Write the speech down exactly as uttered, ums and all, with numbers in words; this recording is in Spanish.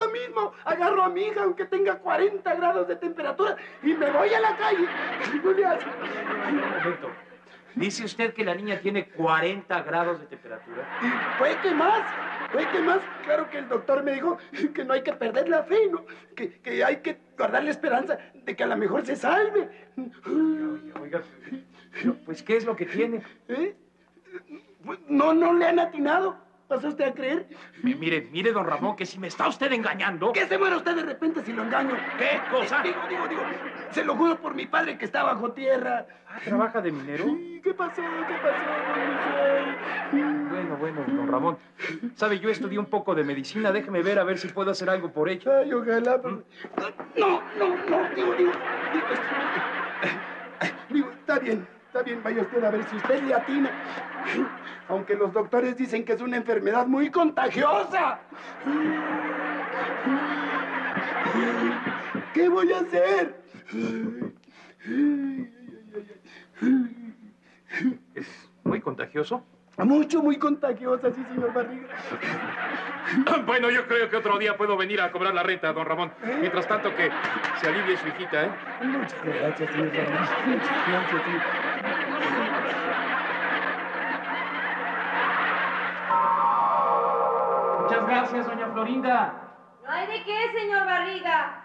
yo mismo agarro a mi hija, aunque tenga cuarenta grados de temperatura, y me voy a la calle. No le hace. Un momento. ¿Dice usted que la niña tiene cuarenta grados de temperatura? Y puede que más, puede que más. Claro que el doctor me dijo que no hay que perder la fe, ¿no? Que, que hay que guardar la esperanza de que a lo mejor se salve. Oiga, oiga, pues, ¿qué es lo que tiene? ¿Eh? Pues, no, no le han atinado. ¿Pasa usted a creer? M mire, mire, don Ramón, que si me está usted engañando... ¿Qué se muere usted de repente si lo engaño? ¿Qué cosa? Digo, digo, digo, se lo juro por mi padre que está bajo tierra. Ah, ¿trabaja de minero? Sí, ¿qué pasó? ¿Qué pasó, don Michel? Bueno, bueno, don Ramón. ¿Sabe? Yo estudié un poco de medicina. Déjeme ver a ver si puedo hacer algo por ella. Ay, ojalá. Pero... No, no, no, digo, digo, digo, digo, está bien. Está bien, vaya usted a ver si usted le atina. Aunque los doctores dicen que es una enfermedad muy contagiosa. ¿Qué voy a hacer? ¿Es muy contagioso? Mucho, muy contagiosa, sí, señor Barriga. Bueno, yo creo que otro día puedo venir a cobrar la renta, don Ramón. ¿Eh? Mientras tanto, que se alivie su hijita, ¿eh? Muchas gracias, señor Barriga. Muchas gracias, señor. Muchas gracias, doña Florinda. No hay de qué, señor Barriga.